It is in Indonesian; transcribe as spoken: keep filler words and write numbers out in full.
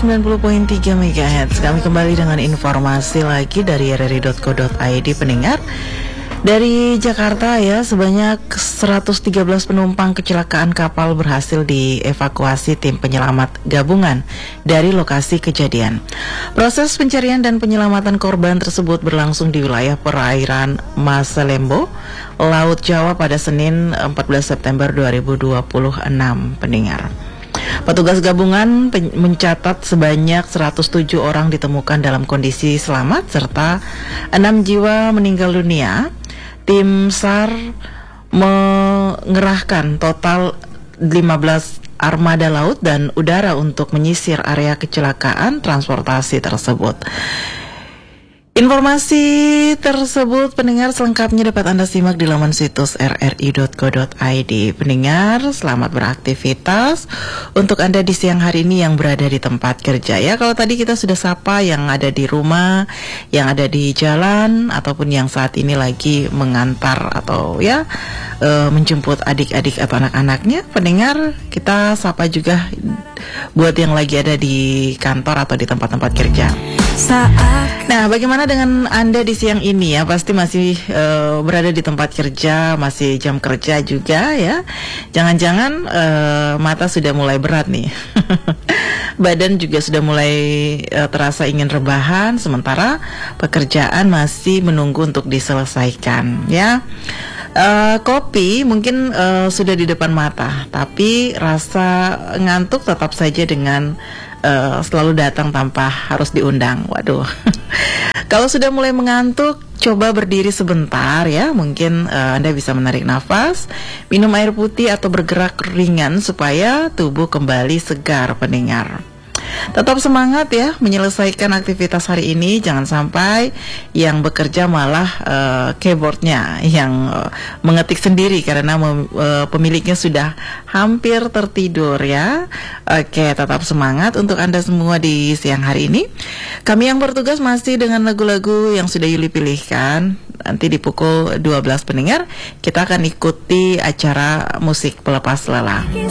sembilan puluh koma tiga megahertz. Kami kembali dengan informasi lagi dari r r i dot co dot i d pendengar. Dari Jakarta ya, sebanyak seratus tiga belas penumpang kecelakaan kapal berhasil dievakuasi tim penyelamat gabungan dari lokasi kejadian. Proses pencarian dan penyelamatan korban tersebut berlangsung di wilayah perairan Masalembo, Laut Jawa pada Senin empat belas September dua ribu dua puluh enam pendengar. Petugas gabungan mencatat sebanyak seratus tujuh orang ditemukan dalam kondisi selamat serta enam jiwa meninggal dunia. Tim S A R mengerahkan total lima belas armada laut dan udara untuk menyisir area kecelakaan transportasi tersebut. Informasi tersebut pendengar selengkapnya dapat Anda simak di laman situs r r i dot co dot i d. Pendengar, selamat beraktivitas untuk Anda di siang hari ini yang berada di tempat kerja ya. Kalau tadi kita sudah sapa yang ada di rumah, yang ada di jalan, ataupun yang saat ini lagi mengantar atau ya e, menjemput adik-adik atau anak-anaknya. Pendengar, kita sapa juga buat yang lagi ada di kantor atau di tempat-tempat kerja. Nah, bagaimana dengan Anda di siang ini ya? Pasti masih uh, berada di tempat kerja, masih jam kerja juga ya. Jangan-jangan uh, mata sudah mulai berat nih. Badan juga sudah mulai uh, terasa ingin rebahan, sementara pekerjaan masih menunggu untuk diselesaikan ya. Uh, kopi mungkin uh, sudah di depan mata, tapi rasa ngantuk tetap saja dengan Uh, selalu datang tanpa harus diundang. Waduh. Kalau sudah mulai mengantuk, coba berdiri sebentar ya. Mungkin uh, Anda bisa menarik nafas, minum air putih atau bergerak ringan supaya tubuh kembali segar pendengar. Tetap semangat ya menyelesaikan aktivitas hari ini. Jangan sampai yang bekerja malah uh, keyboardnya yang uh, mengetik sendiri karena mem, uh, pemiliknya sudah hampir tertidur ya. Oke, tetap semangat untuk Anda semua di siang hari ini. Kami yang bertugas masih dengan lagu-lagu yang sudah Yuli pilihkan. Nanti di pukul dua belas pendengar kita akan ikuti acara musik pelepas lelah.